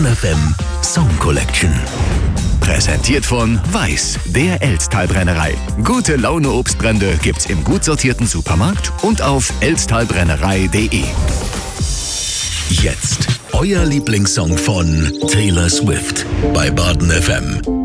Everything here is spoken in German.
Baden FM Song Collection. Präsentiert von Weiß, der Elztal-Brennerei. Gute Laune Obstbrände gibt's im gut sortierten Supermarkt und auf elztalbrennerei.de. Jetzt euer Lieblingssong von Taylor Swift bei Baden FM.